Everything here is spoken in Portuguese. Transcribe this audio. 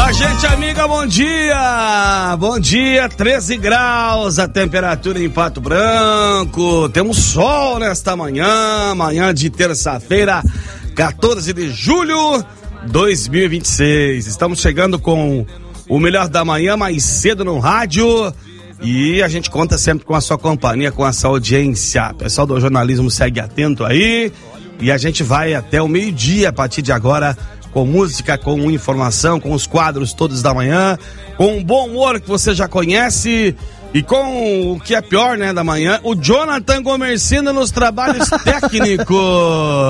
Ó, gente amiga, bom dia! Bom dia, 13 graus a temperatura em Pato Branco. Temos sol nesta manhã de terça-feira, 14 de julho de 2026. Estamos chegando com o melhor da manhã mais cedo no rádio e a gente conta sempre com a sua companhia, com a sua audiência. O pessoal do jornalismo segue atento aí e a gente vai até o meio-dia a partir de agora, com música, com informação, com os quadros todos da manhã, com o bom humor que você já conhece e com o que é pior, né, da manhã, o Jonathan Gomercino nos trabalhos técnicos.